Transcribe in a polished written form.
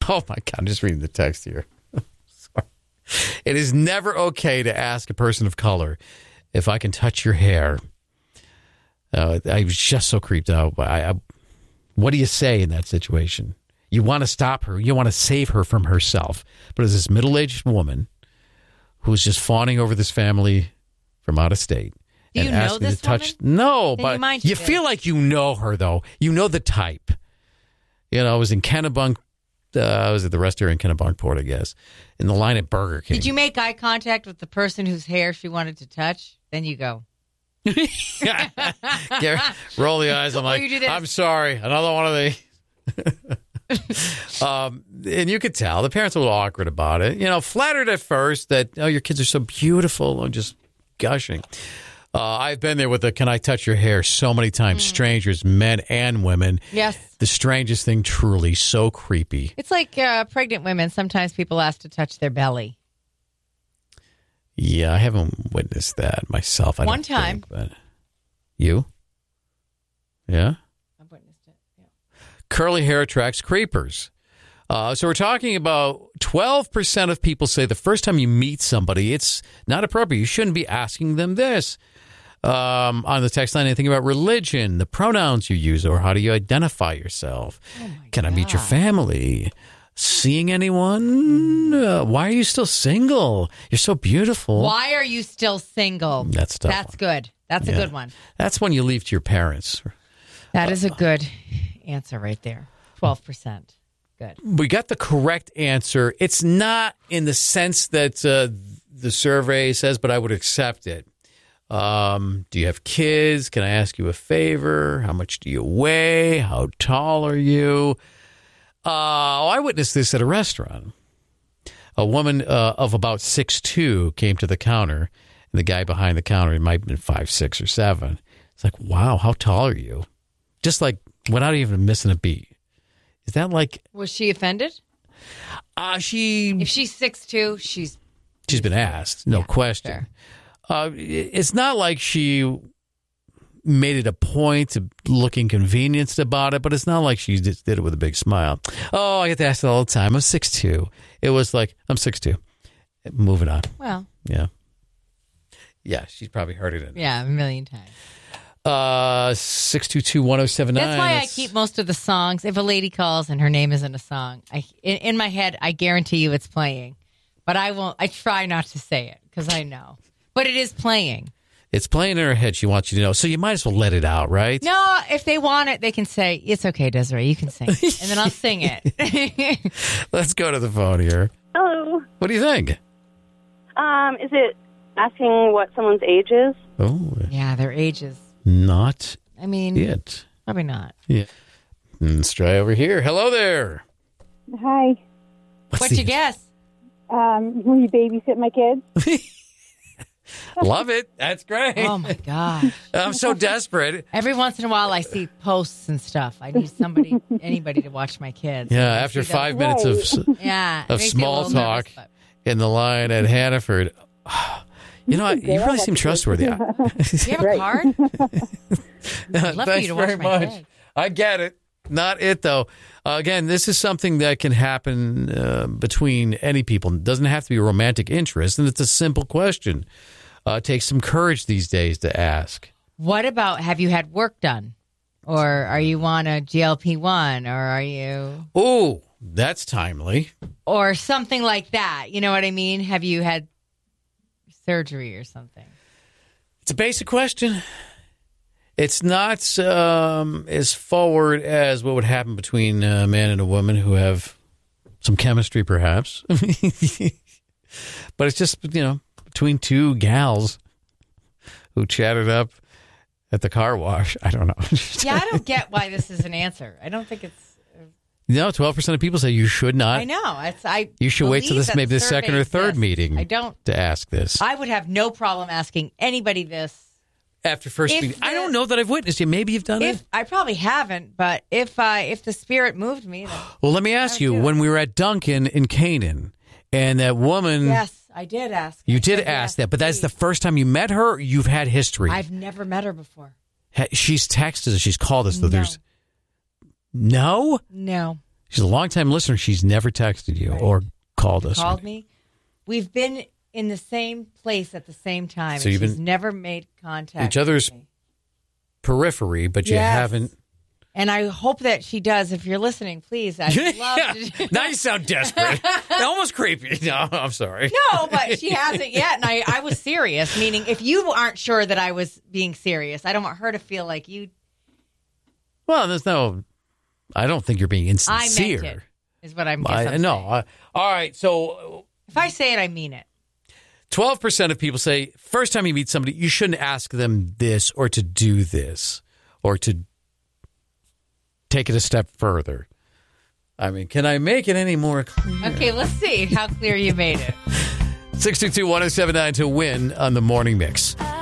Oh, my God. I'm just reading the text here. Sorry. It is never okay to ask a person of color if I can touch your hair. I was just so creeped out. What do you say in that situation? You want to stop her. You want to save her from herself. But as this middle-aged woman who's just fawning over this family from out of state. Do you know this woman? No, then but you feel like you know her, though. You know the type. I was in Kennebunk. I was at the rest area in Kennebunkport, I guess, in the line at Burger King. Did you make eye contact with the person whose hair she wanted to touch? Then you go. Roll the eyes. I'm like, I'm sorry. Another one of the... and you could tell the parents were a little awkward about it. Flattered at first that, your kids are so beautiful. I'm just gushing. I've been there with the "Can I touch your hair?" so many times. Strangers, men and women. Yes. The strangest thing, truly, so creepy. It's like pregnant women. Sometimes people ask to touch their belly. Yeah, I haven't witnessed that myself. One time. But you? Yeah? I've witnessed it, yeah. Curly hair attracts creepers. So we're talking about 12% of people say the first time you meet somebody, it's not appropriate. You shouldn't be asking them this. On the text line, anything about religion, the pronouns you use, or how do you identify yourself? Can I meet your family? Seeing anyone? Why are you still single? You're so beautiful. Why are you still single? That's tough. That's good. That's a good one. That's when you leave to your parents. That is a good answer right there. 12%. Good. We got the correct answer. It's not in the sense that the survey says, but I would accept it. Do you have kids? Can I ask you a favor? How much do you weigh? How tall are you? I witnessed this at a restaurant. A woman of about 6'2" came to the counter, and the guy behind the counter, he might have been 5'6" or 7. It's like, wow, how tall are you? Just like without even missing a beat. Is that like... Was she offended? If she's 6'2", she's been asked, no question. It's not like she made it a point to look inconvenienced about it, but it's not like she just did it with a big smile. Oh, I get to ask it all the time. I'm 6'2". It was like, I'm 6'2". Moving on. Well. Yeah. Yeah, she's probably heard it. Yeah, a million times. 622-1079. That's why I keep most of the songs. If a lady calls and her name isn't a song, in my head, I guarantee you it's playing. But I won't. I try not to say it because I know. But it is playing. It's playing in her head. She wants you to know. So you might as well let it out, right? No, if they want it, they can say, it's okay, Desiree. You can sing it. And then I'll sing it. Let's go to the phone here. Hello. What do you think? Is it asking what someone's age is? Oh. Yeah, their ages. Not I mean, it. Probably not. Yeah. Let's try over here. Hello there. Hi. What's your guess? Will you babysit my kids? Love it. That's great. Oh, my gosh. I'm so desperate. Every once in a while, I see posts and stuff. I need anybody to watch my kids. Yeah, after 5 minutes of small talk in the line at Hannaford. You know, you really seem trustworthy. Do you have a card? I'd love for you to watch my kids. I get it. Not it, though. Again, this is something that can happen between any people. It doesn't have to be a romantic interest, and it's a simple question. It takes some courage these days to ask. What about, have you had work done? Or are you on a GLP-1? Or are you... Oh, that's timely. Or something like that. You know what I mean? Have you had surgery or something? It's a basic question. It's not as forward as what would happen between a man and a woman who have some chemistry, perhaps. But it's just, between two gals who chatted up at the car wash. I don't know. Yeah, I don't get why this is an answer. I don't think it's... No, 12% of people say you should not. I know. You should wait till maybe the second or third meeting to ask this. I would have no problem asking anybody this. After first meeting. I don't know that I've witnessed it. Maybe you've done it. I probably haven't, but if the spirit moved me... Then well, let me ask you, when we were at Duncan in Canaan, and that woman... Yes, I did ask. You did ask that, but that's the first time you met her, or you've had history? I've never met her before. She's texted us. She's called us, though. No? No. She's a longtime listener. She's never texted you or called us. Called me. We've been in the same place at the same time. So and you've she's been never made contact. each other's with me. periphery, but you Yes. haven't. And I hope that she does. If you're listening, please. I'd love to. Now you sound desperate. Almost creepy. No, I'm sorry. No, but she hasn't yet. And I was serious, meaning if you aren't sure that I was being serious, I don't want her to feel like you. Well, there's no. I don't think you're being I insincere. meant it, is what I'm saying. No. All right. So If I say it, I mean it. 12% of people say first time you meet somebody, you shouldn't ask them this or to do this or to take it a step further. I mean, can I make it any more clear? Okay, let's see how clear you made it. 622-1079 to win on the Morning Mix.